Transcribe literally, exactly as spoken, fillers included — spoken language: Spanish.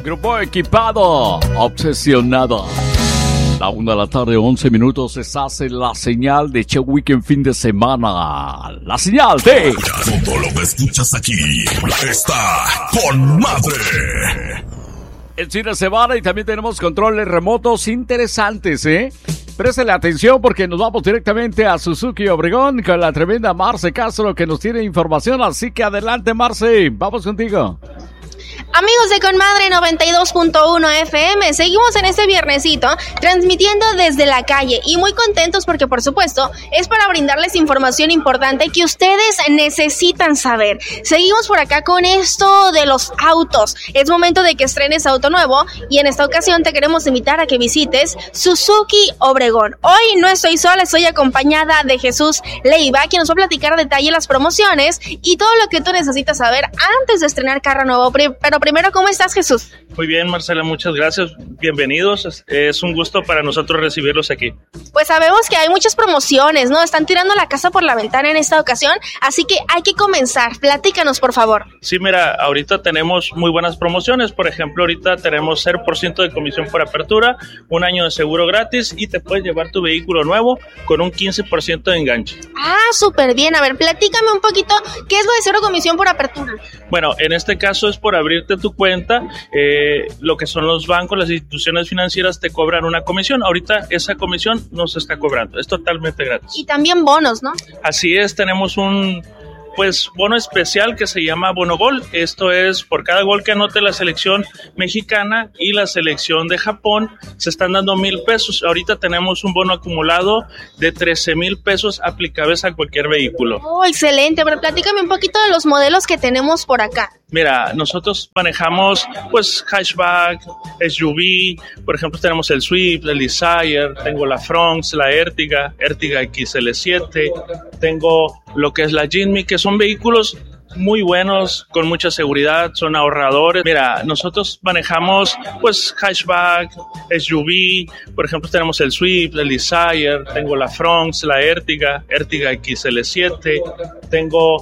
Grupo Equipado, Obsesionado. La una de la tarde, once minutos, estás en la señal de Che Weekend fin de semana. La señal de... Todo lo que escuchas aquí está con madre. El fin de semana y también tenemos controles remotos interesantes, ¿eh? Préstale atención porque nos vamos directamente a Suzuki Obregón con la tremenda Marce Castro que nos tiene información. Así que adelante, Marce, vamos contigo. Amigos de Conmadre noventa y dos punto uno F M, seguimos en este viernesito transmitiendo desde la calle y muy contentos porque por supuesto es para brindarles información importante que ustedes necesitan saber. Seguimos por acá con esto de los autos. Es momento de que estrenes auto nuevo y en esta ocasión te queremos invitar a que visites Suzuki Obregón. Hoy no estoy sola, estoy acompañada de Jesús Leiva, quien nos va a platicar a detalle las promociones y todo lo que tú necesitas saber antes de estrenar carro nuevo. Pero primero, ¿cómo estás, Jesús? Muy bien, Marcela, muchas gracias. Bienvenidos. Es, es un gusto para nosotros recibirlos aquí. Pues sabemos que hay muchas promociones, ¿no? Están tirando la casa por la ventana en esta ocasión, así que hay que comenzar. Platícanos, por favor. Sí, mira, ahorita tenemos muy buenas promociones. Por ejemplo, ahorita tenemos cero por ciento de comisión por apertura, un año de seguro gratis y te puedes llevar tu vehículo nuevo con un quince por ciento de enganche. Ah, súper bien. A ver, platícame un poquito, ¿qué es lo de cero comisión por apertura? Bueno, en este caso es por abrirte tu cuenta, eh, lo que son los bancos, las instituciones financieras te cobran una comisión. Ahorita esa comisión no se está cobrando, es totalmente gratis. Y también bonos, ¿no? Así es, tenemos un pues bono especial que se llama Bono Gol. Esto es por cada gol que anote la selección mexicana y la selección de Japón, se están dando mil pesos. Ahorita tenemos un bono acumulado de trece mil pesos aplicables a cualquier vehículo. Oh, excelente, pero platícame un poquito de los modelos que tenemos por acá. Mira, nosotros manejamos pues hatchback, S U V, por ejemplo tenemos el Swift, el Desire, tengo la Fronx, la Ertiga, Ertiga X L siete, tengo lo que es la Jimny, que son vehículos muy buenos, con mucha seguridad, son ahorradores. Mira, nosotros manejamos pues hatchback, S U V, por ejemplo tenemos el Swift, el Desire, tengo la Fronx, la Ertiga, Ertiga X L siete, tengo